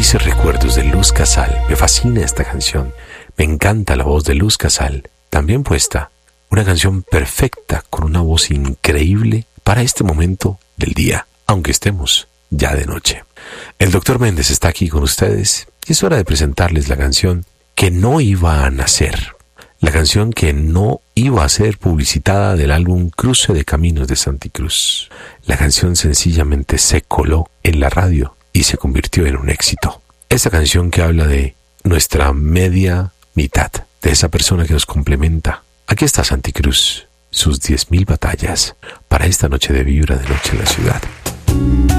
Felices recuerdos de Luz Casal. Me fascina esta canción. Me encanta la voz de Luz Casal, también puesta. Una canción perfecta, con una voz increíble para este momento del día, aunque estemos ya de noche. El Dr. Méndez está aquí con ustedes y es hora de presentarles la canción que no iba a nacer. La canción que no iba a ser publicitada del álbum Cruce de Caminos de Santicruz. La canción sencillamente se coló en la radio y se convirtió en un éxito. Esa canción que habla de nuestra media mitad, de esa persona que nos complementa. Aquí está Santicruz, sus 10.000 batallas para esta noche de vibra de noche en la ciudad.